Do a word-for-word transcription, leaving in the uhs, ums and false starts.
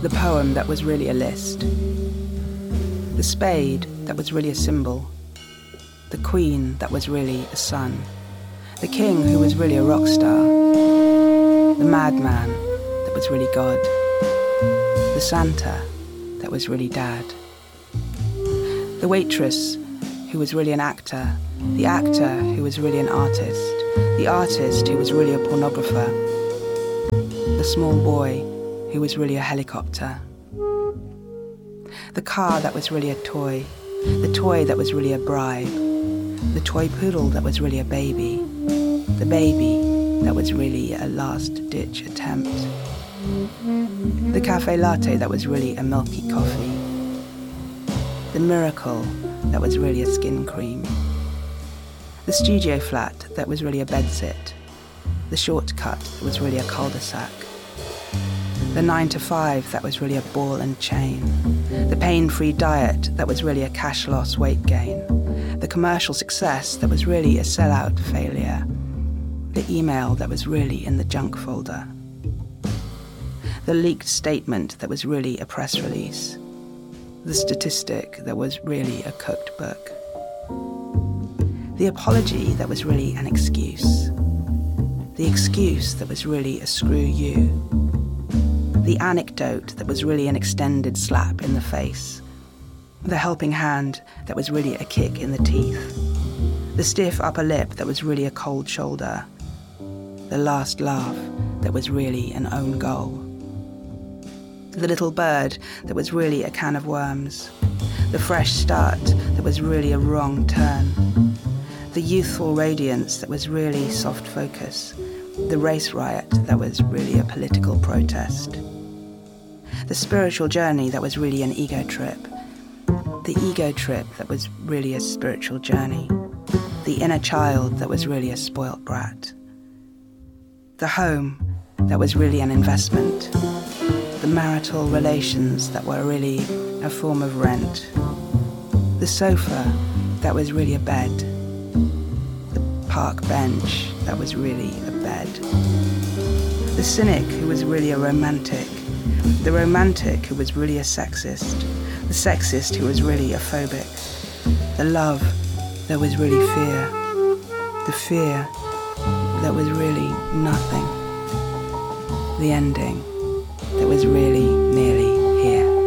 The poem that was really a list. The spade that was really a symbol. The queen that was really a son. The king who was really a rock star. The madman that was really God. The Santa that was really dad. The waitress who was really an actor. The actor who was really an artist. The artist who was really a pornographer. The small boy who was really a helicopter. The car that was really a toy. The toy that was really a bribe. The toy poodle that was really a baby. The baby that was really a last-ditch attempt. The cafe latte that was really a milky coffee. The miracle that was really a skin cream. The studio flat that was really a bedsit. The shortcut that was really a cul-de-sac. The nine to five that was really a ball and chain. The pain-free diet that was really a cash loss weight gain. The commercial success that was really a sellout failure. The email that was really in the junk folder. The leaked statement that was really a press release. The statistic that was really a cooked book. The apology that was really an excuse. The excuse that was really a screw you. The anecdote that was really an extended slap in the face. The helping hand that was really a kick in the teeth. The stiff upper lip that was really a cold shoulder. The last laugh that was really an own goal. The little bird that was really a can of worms. The fresh start that was really a wrong turn. The youthful radiance that was really soft focus. The race riot that was really a political protest. The spiritual journey that was really an ego trip. The ego trip that was really a spiritual journey. The inner child that was really a spoilt brat. The home that was really an investment. The marital relations that were really a form of rent. The sofa that was really a bed. The park bench that was really a bed. The cynic who was really a romantic. The romantic who was really a sexist. The sexist who was really a phobic. The love that was really fear. The fear that was really nothing. The ending that was really nearly